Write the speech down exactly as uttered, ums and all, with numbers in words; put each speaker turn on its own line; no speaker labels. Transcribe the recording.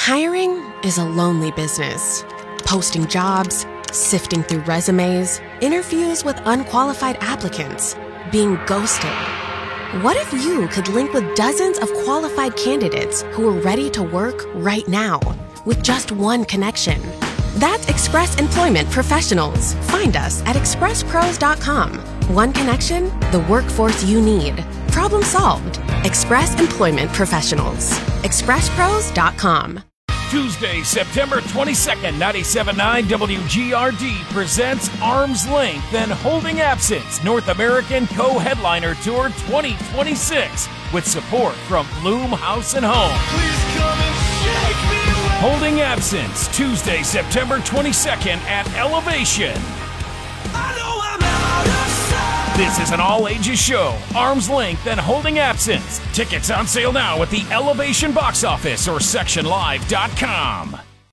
Hiring is a lonely business. Posting jobs, sifting through resumes, interviews with unqualified applicants, being ghosted. What if you could link with dozens of qualified candidates who are ready to work right now with just one connection? That's Express Employment Professionals. Find us at express pros dot com. One connection, the workforce you need. Problem solved. Express Employment Professionals. express pros dot com.
Tuesday, September twenty-second, ninety-seven point nine W G R D presents Arm's Length and Holding Absence North American Co-Headliner Tour twenty twenty-six with support from Bloom House and Home.
Please come and shake me away.
Holding Absence, Tuesday, September twenty-second at Elevation.
I know I'm out of sight.
This is an all-ages show, Arm's Length and Holding Absence. Tickets on sale now at the Elevation box office or section live dot com.